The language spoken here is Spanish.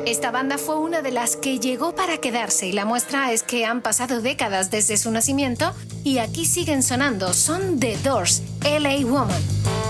Esta banda fue una de las que llegó para quedarse y la muestra es que han pasado décadas desde su nacimiento y aquí siguen sonando. Son The Doors, LA Woman.